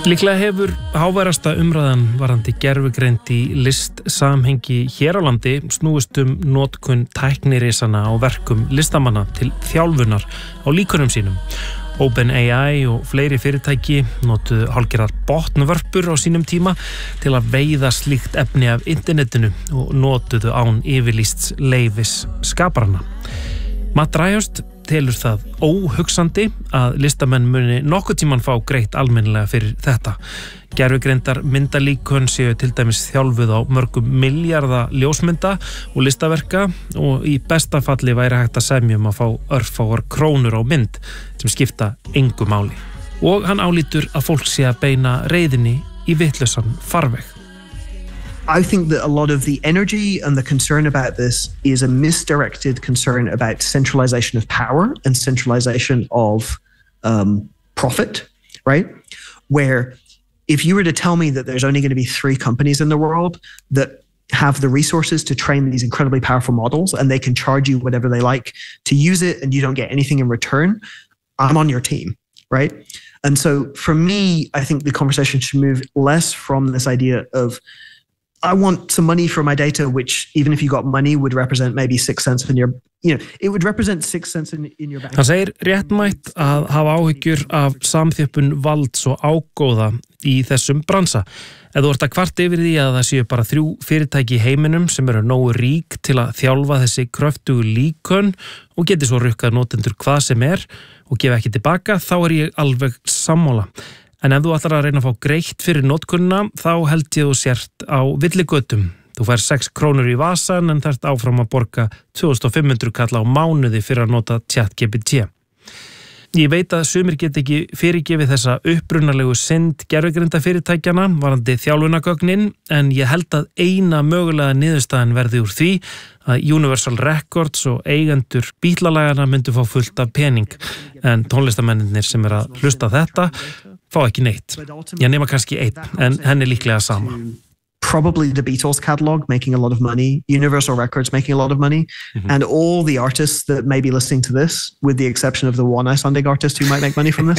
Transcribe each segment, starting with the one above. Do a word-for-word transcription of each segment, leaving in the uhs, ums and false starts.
Líklega hefur háværasta umræðan varðandi gervigreind í listsamhengi hér á landi snúist um notkun tæknirisana á verkum listamanna til þjálfunar á líkunum sínum. OpenAI og fleiri fyrirtæki notuðu hálfgerðar botnvörpur á sínum tíma til að veiða slíkt efni af internetinu og notuðu án yfirlýsts leyfis skaparana. Matt Dryhurst telur það óhugsandi að listamenn muni nokkuð tíman fá greitt almennilega fyrir þetta. Gervigreindar myndalíkön séu til dæmis þjálfuð á mörgum milljarða ljósmynda og listaverka og í besta falli væri hægt að semjum að fá örfáar krónur á mynd sem skipta engu máli. Og hann álítur að fólk sé að beina reiðinni í vitlausan farveg. I think that a lot of the energy and the concern about this is a misdirected concern about centralization of power and centralization of um, profit, right? Where if you were to tell me that there's only going to be three companies in the world that have the resources to train these incredibly powerful models and they can charge you whatever they like to use it and you don't get anything in return, I'm on your team, right? And so for me, I think the conversation should move less from this idea of I want some money for my data, which even if you got money would represent maybe six cents in your, you know, it would represent six cents in, in your bank. Hann segir réttmætt að hafa áhyggjur af samþjöppun valds og ágóða í þessum bransa. Ef þú ert að kvarta yfir því að það séu bara þrjú fyrirtæki í heiminum sem eru nógu rík til að þjálfa þessi kröftugu líkön og geti svo rukkað notendur hvað sem er og gefa ekki tilbaka, þá er ég alveg sammála. En ef þú ætlar að reyna að fá greitt fyrir notkunna, þá held ég þú sért á villigötum. Þú fær sex krónur í vasan en þarft áfram að borga tvö þúsund fimm hundruð kall á mánuði fyrir að nota ChatGPT. Ég veit að sumir get ekki fyrirgefið þessa upprunalegu synd gervigreinda fyrirtækjana varandi þjálfunagögnin, en ég held að eina mögulega niðurstaðan verði úr því að Universal Records og eigendur bítlalagana myndu fá fullt af pening, en tónlistamennir sem er að hlusta þetta fá ekki neitt. Ég nema kannski einn, en henni líklega sama. Probably the Beatles catalog making a lot of money, Universal Records making a lot of money, mm-hmm. and all the artists that may be listening to this, with the exception of the one Icelandic artist who might make money from this,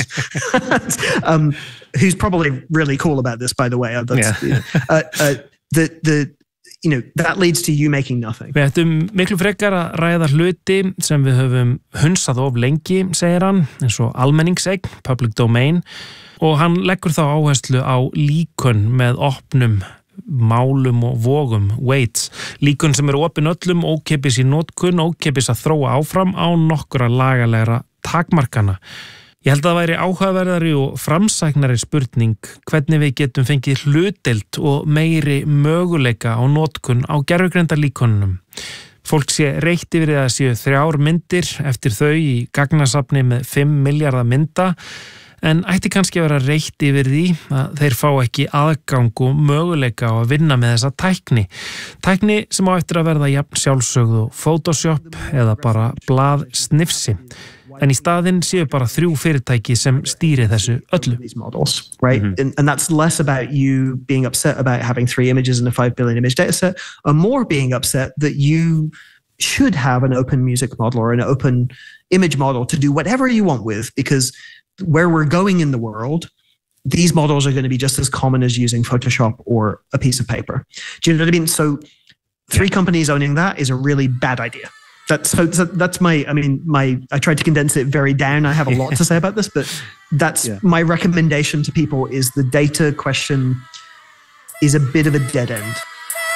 um, who's probably really cool about this, by the way. That's, yeah. uh, uh, the, the, you know, that leads to you making nothing. Við ættum miklu frekar að ræða hluti sem við höfum hunsað of lengi, segir hann, eins og almenningseign, public domain, og hann leggur þá áherslu á líkön með opnum málum og vogum, weights, líkun sem eru opin öllum, ókeypis í notkun, ókeypis að þróa áfram á nokkura lagalegra takmarkana. Ég held að það væri áhugaverðari og framsæknari spurning hvernig við getum fengið hlutdeild og meiri möguleika á notkun á gervigreinda líkunum. Fólk sé reitt yfir að séu þrjár myndir eftir þau í gagnasafni með fimm milljarða mynda, en ætti kannski að vera reitt yfir því að þeir fá ekki aðgang og möguleika á að vinna með þessa tækni. Tækni sem á eftir að verða jafn sjálfsögð og Photoshop eða bara blað snifsi. En í staðinn séu bara þrjú fyrirtæki sem stýri þessu öllu. Right? Mm-hmm. and, and that's less about you being upset about having three images in a five billion image data set, and more being upset that you should have an open music model or an open image model to do whatever you want with, because where we're going in the world, these models are going to be just as common as using Photoshop or a piece of paper. Do you know what I mean? So three companies owning that is a really bad idea. That's, so, so that's my, I mean, my, I tried to condense it very down. I have a lot to say about this, but that's yeah. my recommendation to people is the data question is a bit of a dead end.